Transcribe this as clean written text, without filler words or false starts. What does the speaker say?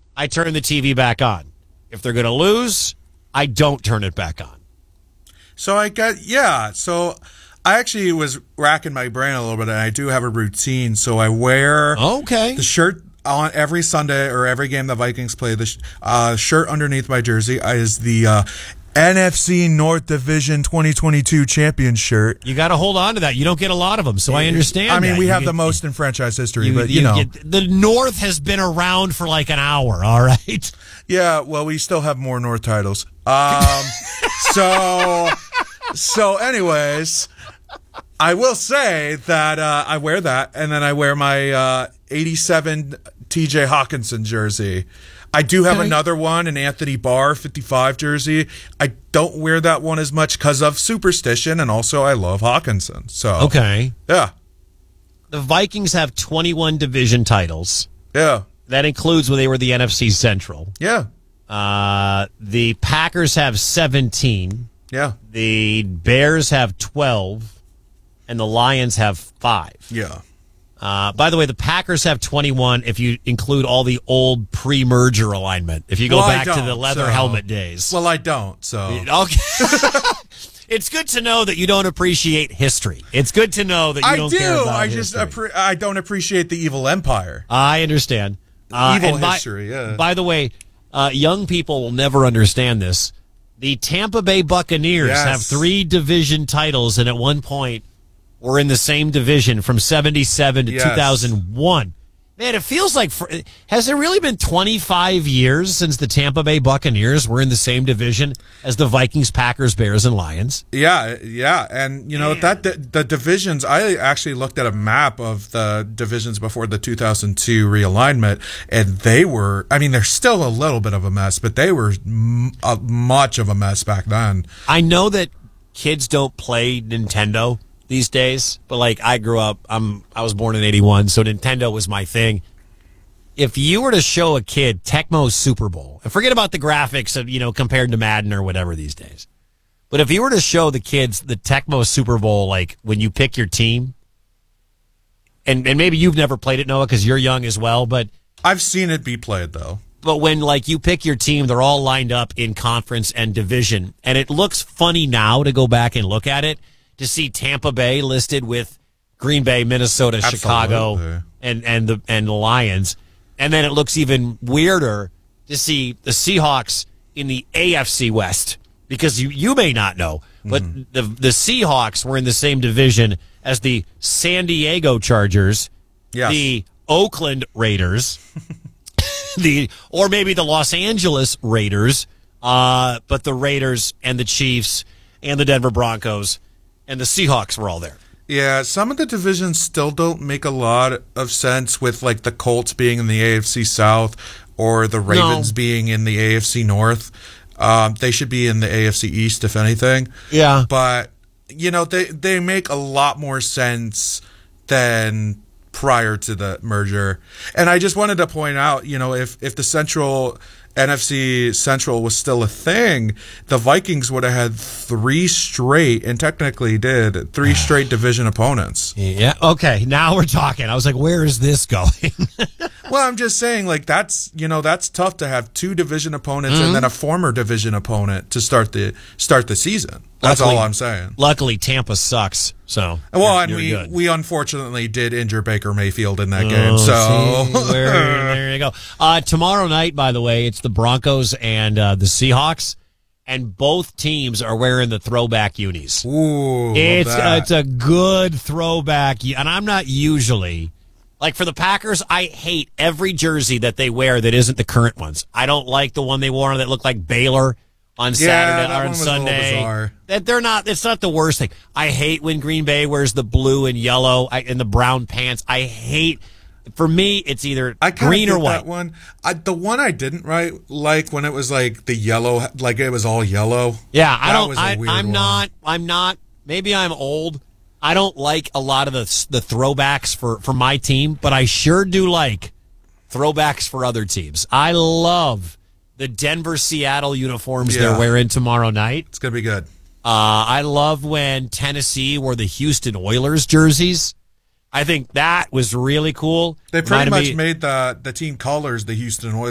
I turn the TV back on. If they're going to lose, I don't turn it back on. So So I actually was racking my brain a little bit, and I do have a routine. So I wear the shirt on every Sunday or every game the Vikings play. The shirt underneath my jersey is the NFC North Division 2022 champion shirt. You got to hold on to that. You don't get a lot of them, so I understand. I mean, we have the most in franchise history, but the North has been around for like an hour. All right. Yeah. Well, we still have more North titles. So, anyways, I will say that I wear that, and then I wear my 87 TJ Hawkinson jersey. I do have another one, an Anthony Barr 55 jersey. I don't wear that one as much because of superstition, and also I love Hawkinson. So yeah. The Vikings have 21 division titles. Yeah. That includes when they were the NFC Central. Yeah. The Packers have 17. Yeah. The Bears have 12. And the Lions have 5. Yeah. By the way, the Packers have 21 if you include all the old pre-merger alignment. If you go back to the leather helmet days. Well, I don't, so. Okay. It's good to know that you don't appreciate history. It's good to know that you don't care about history. I don't appreciate the evil empire. I understand. Evil history, yeah. By the way, young people will never understand this. The Tampa Bay Buccaneers have 3 division titles, and at one point were in the same division from 77 to 2001. Man, it feels like, has it really been 25 years since the Tampa Bay Buccaneers were in the same division as the Vikings, Packers, Bears, and Lions? Yeah. And, the divisions, I actually looked at a map of the divisions before the 2002 realignment, and they're still a little bit of a mess, but they were much of a mess back then. I know that kids don't play Nintendo these days, but like I grew up, I was born in 81, so Nintendo was my thing. If you were to show a kid Tecmo Super Bowl, and forget about the graphics of, compared to Madden or whatever these days, but if you were to show the kids the Tecmo Super Bowl, like when you pick your team, and maybe you've never played it, Noah, because you're young as well, but I've seen it be played though. But when like you pick your team, they're all lined up in conference and division, and it looks funny now to go back and look at it, to see Tampa Bay listed with Green Bay, Minnesota, Absolutely. Chicago, and the Lions. And then it looks even weirder to see the Seahawks in the AFC West, because you may not know, but the Seahawks were in the same division as the San Diego Chargers, the Oakland Raiders, or maybe the Los Angeles Raiders, but the Raiders and the Chiefs and the Denver Broncos and the Seahawks were all there. Yeah, some of the divisions still don't make a lot of sense, with like the Colts being in the AFC South or the Ravens being in the AFC North. They should be in the AFC East, if anything. Yeah. But, they make a lot more sense than prior to the merger. And I just wanted to point out, if the NFC Central was still a thing, the Vikings would have had 3 straight, and technically did, 3 straight division opponents. Yeah. Okay. Now we're talking. I was like, where is this going? Well, I'm just saying, like, that's tough to have 2 division opponents and then a former division opponent to start the season. That's all I'm saying. Luckily, Tampa sucks. So, we unfortunately did injure Baker Mayfield in that game. So there you go. Tomorrow night, by the way, it's the Broncos and the Seahawks, and both teams are wearing the throwback unis. Ooh, it's a good throwback, and I'm not usually. Like, for the Packers, I hate every jersey that they wear that isn't the current ones. I don't like the one they wore that looked like Baylor on Saturday or on Sunday. It's not the worst thing. I hate when Green Bay wears the blue and yellow and the brown pants. I hate. For me, it's either green or white. That one. The one I didn't like when it was like the yellow, like it was all yellow. Yeah, I'm not. Maybe I'm old. I don't like a lot of the throwbacks for my team, but I sure do like throwbacks for other teams. I love the Denver-Seattle uniforms they're wearing tomorrow night. It's going to be good. I love when Tennessee wore the Houston Oilers jerseys. I think that was really cool. They pretty much made the team colors the Houston Oilers.